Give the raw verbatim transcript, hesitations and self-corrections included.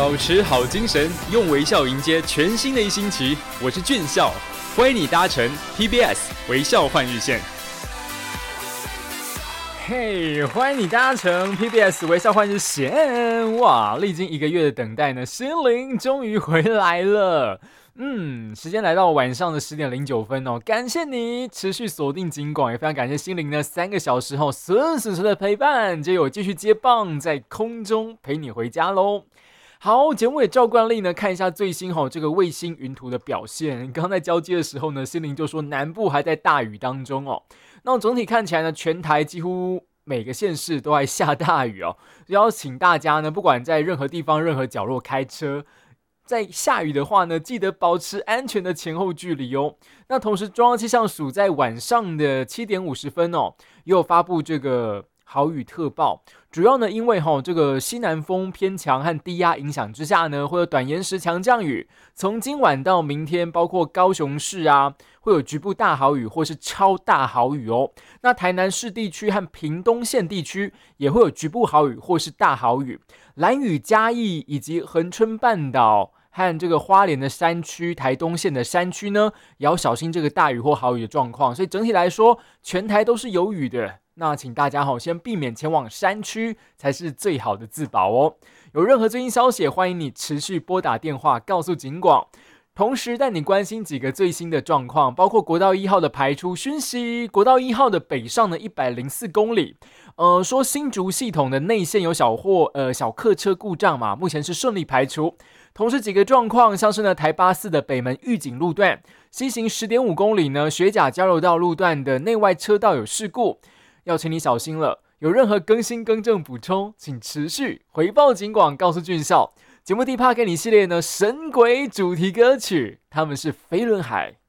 保持好精神，用微笑迎接全新的一星期。我是俊孝，欢迎你搭乘 P B S 微笑换日线。 嘿， hey, 欢迎你搭乘 P B S 微笑换日线。哇，历经一个月的等待呢，心灵终于回来了。嗯，时间来到晚上的十点零九分哦，感谢你持续锁定警广，也非常感谢心灵呢三个小时后顺顺顺的陪伴，就有继续接棒在空中陪你回家喽。好，节目也照惯例呢，看一下最新吼、哦、这个卫星云图的表现。刚在交接的时候呢，心灵就说南部还在大雨当中哦。那总体看起来呢，全台几乎每个县市都还下大雨哦。邀请大家呢，不管在任何地方、任何角落开车，在下雨的话呢，记得保持安全的前后距离哦。那同时，中央气象署在晚上的七点五十分哦，也有发布这个豪雨特报。主要呢，因为哈、哦、这个西南风偏强和低压影响之下呢，会有短延时强降雨。从今晚到明天，包括高雄市啊，会有局部大豪雨或是超大豪雨哦。那台南市地区和屏东县地区也会有局部豪雨或是大豪雨。兰屿、嘉义以及恒春半岛和这个花莲的山区、台东县的山区呢，也要小心这个大雨或豪雨的状况。所以整体来说，全台都是有雨的。那请大家好，先避免前往山区，才是最好的自保哦。有任何最新消息，欢迎你持续拨打电话告诉警广。同时带你关心几个最新的状况，包括国道一号的排除讯息，国道一号的北上的一百零四公里，呃，说新竹系统的内线有小货呃小客车故障嘛，目前是顺利排除。同时几个状况，像是呢台八四的北门玉井路段，西行 十点五公里呢学甲交流道路段的内外车道有事故，要请你小心了。有任何更新更正补充，请持续回报警广告诉俊孝。节目第一趴给你系列呢神鬼主题歌曲，他们是飞轮海。